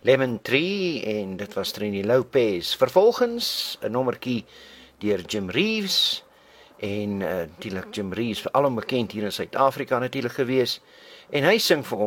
Lemon Tree, en dit was Trini Lopez. Vervolgens 'n nommertjie deur Jim Reeves, en natuurlik Jim Reeves, veral bekend hier in Suid-Afrika natuurlik gewees, en hy sing vir